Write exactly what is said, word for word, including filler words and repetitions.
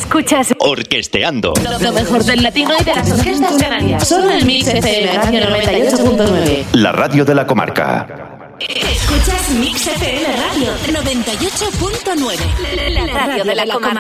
Escuchas Orquesteando. lo, lo mejor del latino y de las orquestas canarias. Solo en Mix F M, Radio noventa y ocho punto nueve. La radio de la comarca. Escuchas Mix F M Radio noventa y ocho punto nueve. La radio de la comarca.